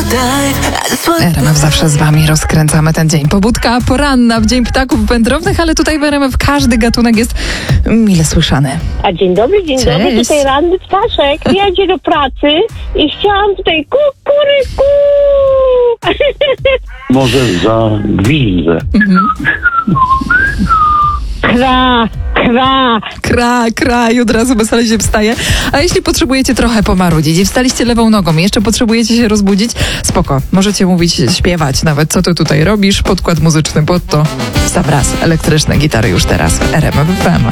RMF zawsze z wami rozkręcamy ten dzień. Pobudka poranna w Dzień Ptaków Wędrownych, ale tutaj w RMF każdy gatunek jest mile słyszany. A dzień dobry, Cześć. tutaj ranny ptaszek. Jedzie do pracy i chciałam tutaj kukuryku. Może zagwizdze. Kra. I od razu wesele się wstaje. A jeśli potrzebujecie trochę pomarudzić i wstaliście lewą nogą i jeszcze potrzebujecie się rozbudzić, spoko. Możecie mówić, śpiewać nawet, co ty tutaj robisz. Podkład muzyczny pod to. Sam raz. Elektryczne gitary już teraz w RMF FM.